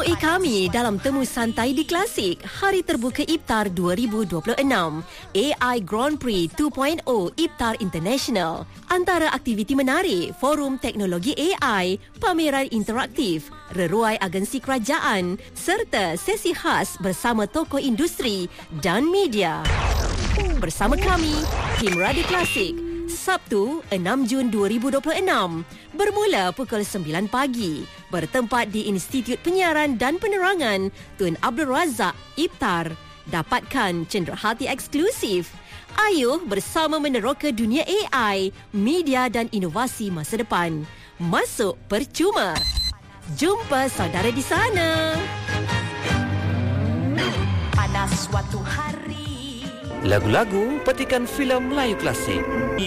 Temui kami dalam Temu Santai di Klasik, Hari Terbuka Iftar 2026, AI Grand Prix 2.0 Iftar International. Antara aktiviti menarik, forum teknologi AI, pameran interaktif, reruai agensi kerajaan, serta sesi khas bersama tokoh industri dan media. Bersama kami, Tim Radio Klasik, Sabtu 6 Jun 2026, bermula pukul 9 pagi, bertempat di Institut Penyiaran dan Penerangan Tun Abdul Razak, Iftar. Dapatkan cenderahati eksklusif. Ayuh bersama meneroka dunia AI, media dan inovasi masa depan. Masuk percuma. Jumpa saudara di sana. Pada suatu hari, Lagu-lagu petikan filem Melayu klasik.